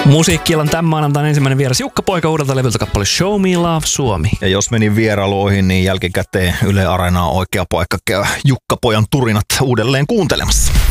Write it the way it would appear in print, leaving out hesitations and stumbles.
Musiikki-illan tämän maanantain ensimmäinen vieras Jukka Poika uudelta levyltä kappale Show Me Love Suomi. Ja jos meni vierailuihin, niin jälkikäteen Yle Areenaan oikea paikka käy Jukka Pojan turinat uudelleen kuuntelemassa.